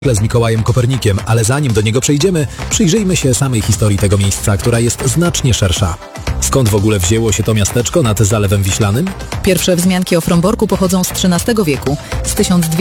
z Mikołajem Kopernikiem, ale zanim do niego przejdziemy, przyjrzyjmy się samej historii tego miejsca, która jest znacznie szersza. Skąd w ogóle wzięło się to miasteczko nad Zalewem Wiślanym? Pierwsze wzmianki o Fromborku pochodzą z XIII wieku, z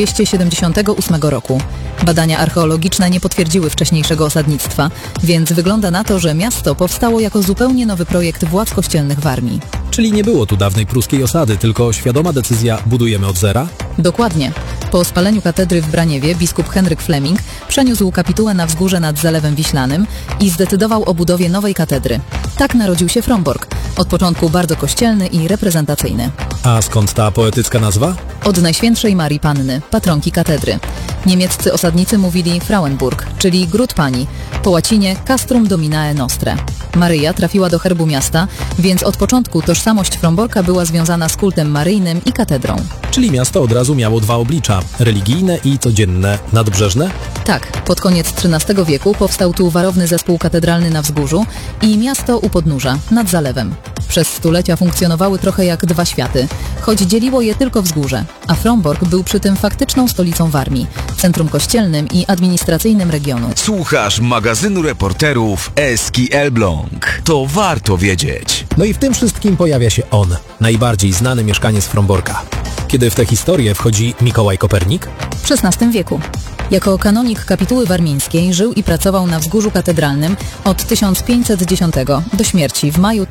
1278 roku. Badania archeologiczne nie potwierdziły wcześniejszego osadnictwa, więc wygląda na to, że miasto powstało jako zupełnie nowy projekt władz kościelnych Warmii. Czyli nie było tu dawnej pruskiej osady, tylko świadoma decyzja budujemy od zera? Dokładnie. Po spaleniu katedry w Braniewie biskup Henryk Fleming przeniósł kapitułę na wzgórze nad Zalewem Wiślanym i zdecydował o budowie nowej katedry. Tak narodził się Frombork, od początku bardzo kościelny i reprezentacyjny. A skąd ta poetycka nazwa? Od Najświętszej Marii Panny, patronki katedry. Niemieccy osadnicy mówili Frauenburg, czyli Gród Pani, po łacinie Castrum Dominae Nostre. Maryja trafiła do herbu miasta, więc od początku tożsamość Fromborka była związana z kultem maryjnym i katedrą. Czyli miasto od razu miało dwa oblicza, religijne i codzienne, nadbrzeżne? Tak, pod koniec XIII wieku powstał tu warowny zespół katedralny na wzgórzu i miasto u podnóża, nad zalewem. Przez stulecia funkcjonowały trochę jak dwa światy, choć dzieliło je tylko wzgórze, a Frombork był przy tym faktyczną stolicą Warmii, centrum kościelnym i administracyjnym regionu. Słuchasz magazynu reporterów Eski Elbląg. To warto wiedzieć. No i w tym wszystkim pojawia się on, najbardziej znany mieszkaniec Fromborka. Kiedy w tę historię wchodzi Mikołaj Kopernik? W XVI wieku. Jako kanonik kapituły warmińskiej żył i pracował na wzgórzu katedralnym od 1510 do śmierci w maju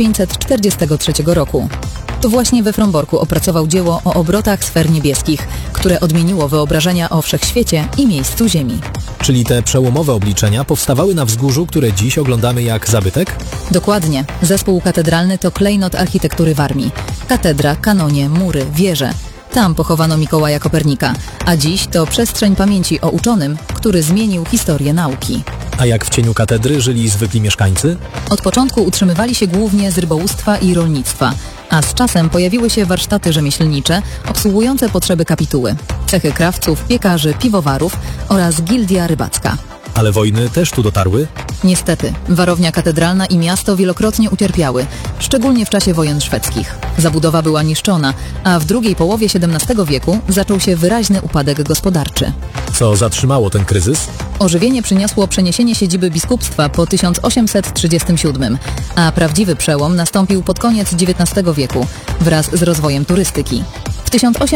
1543 roku. To właśnie we Fromborku opracował dzieło o obrotach sfer niebieskich, które odmieniło wyobrażenia o wszechświecie i miejscu Ziemi. Czyli te przełomowe obliczenia powstawały na wzgórzu, które dziś oglądamy jak zabytek? Dokładnie. Zespół katedralny to klejnot architektury Warmii. Katedra, kanonie, mury, wieże. Tam pochowano Mikołaja Kopernika, a dziś to przestrzeń pamięci o uczonym, który zmienił historię nauki. A jak w cieniu katedry żyli zwykli mieszkańcy? Od początku utrzymywali się głównie z rybołówstwa i rolnictwa, a z czasem pojawiły się warsztaty rzemieślnicze obsługujące potrzeby kapituły, cechy krawców, piekarzy, piwowarów oraz gildia rybacka. Ale wojny też tu dotarły? Niestety, warownia katedralna i miasto wielokrotnie ucierpiały, szczególnie w czasie wojen szwedzkich. Zabudowa była niszczona, a w drugiej połowie XVII wieku zaczął się wyraźny upadek gospodarczy. Co zatrzymało ten kryzys? Ożywienie przyniosło przeniesienie siedziby biskupstwa po 1837, a prawdziwy przełom nastąpił pod koniec XIX wieku wraz z rozwojem turystyki. W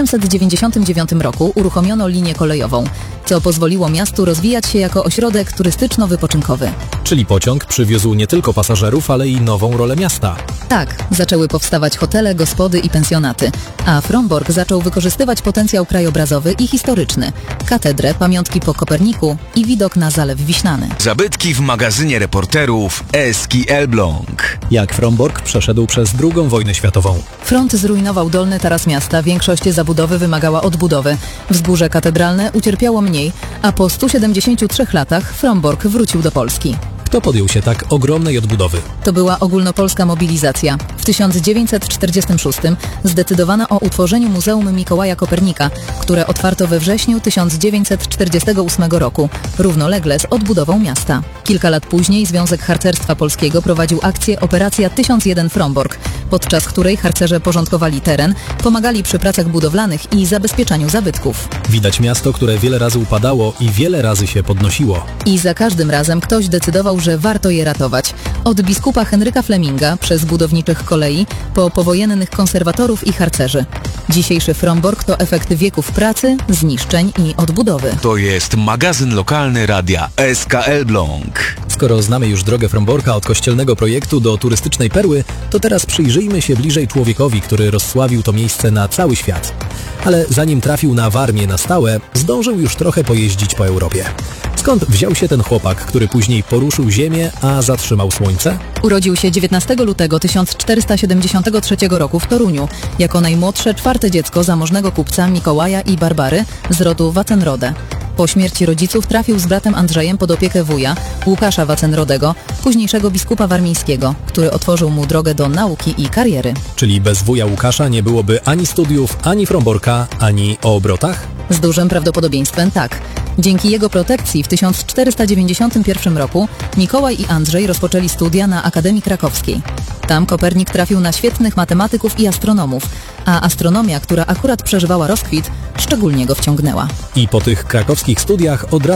1899 roku uruchomiono linię kolejową, co pozwoliło miastu rozwijać się jako ośrodek turystyczno-wypoczynkowy. Czyli pociąg przywiózł nie tylko pasażerów, ale i nową rolę miasta. Tak, zaczęły powstawać hotele, gospody i pensjonaty, a Frombork zaczął wykorzystywać potencjał krajobrazowy i historyczny, katedrę, pamiątki po Koperniku i widok na Zalew Wiślany. Zabytki w magazynie reporterów Eski Elbląg. Jak Frombork przeszedł przez II wojnę światową? Front zrujnował dolny taras miasta, większość zabudowy wymagała odbudowy. Wzgórze katedralne ucierpiało mniej, a po 173 latach Frombork wrócił do Polski. Kto podjął się tak ogromnej odbudowy? To była ogólnopolska mobilizacja. W 1946 zdecydowano o utworzeniu Muzeum Mikołaja Kopernika, które otwarto we wrześniu 1948 roku, równolegle z odbudową miasta. Kilka lat później Związek Harcerstwa Polskiego prowadził akcję Operacja 1001 Frombork, podczas której harcerze porządkowali teren, pomagali przy pracach budowlanych i zabezpieczaniu zabytków. Widać miasto, które wiele razy upadało i wiele razy się podnosiło. I za każdym razem ktoś decydował, że warto je ratować. Od biskupa Henryka Fleminga, przez budowniczych kolei, po powojennych konserwatorów i harcerzy. Dzisiejszy Frombork to efekt wieków pracy, zniszczeń i odbudowy. To jest magazyn lokalny radia SK Elbląg. Skoro znamy już drogę Fromborka od kościelnego projektu do turystycznej perły, to teraz przyjrzyjmy się bliżej człowiekowi, który rozsławił to miejsce na cały świat. Ale zanim trafił na Warmię na stałe, zdążył już trochę pojeździć po Europie. Skąd wziął się ten chłopak, który później poruszył ziemię, a zatrzymał słońce? Urodził się 19 lutego 1473 roku w Toruniu, jako najmłodsze czwarte dziecko zamożnego kupca Mikołaja i Barbary z rodu Wacenrode. Po śmierci rodziców trafił z bratem Andrzejem pod opiekę wuja, Łukasza Wacenrodego, późniejszego biskupa warmińskiego, który otworzył mu drogę do nauki i kariery. Czyli bez wuja Łukasza nie byłoby ani studiów, ani Fromborka, ani o obrotach? Z dużym prawdopodobieństwem tak. Dzięki jego protekcji w 1491 roku Mikołaj i Andrzej rozpoczęli studia na Akademii Krakowskiej. Tam Kopernik trafił na świetnych matematyków i astronomów, a astronomia, która akurat przeżywała rozkwit, szczególnie go wciągnęła. I po tych krakowskich studiach od razu